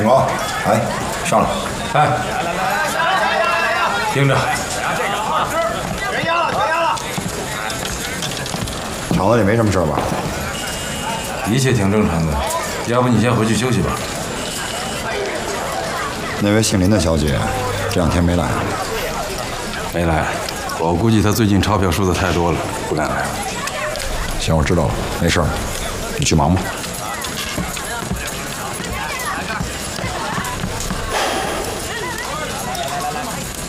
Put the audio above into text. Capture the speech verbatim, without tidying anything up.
星光，哎，上来， 哎，听着， 全压了，全压了。 厂子里没什么事吧？ 一切挺正常的，要不你先回去休息吧。 那位姓林的小姐这两天没来， 没来，我估计她最近钞票输的太多了，不敢来。 行，我知道了，没事儿，你去忙吧。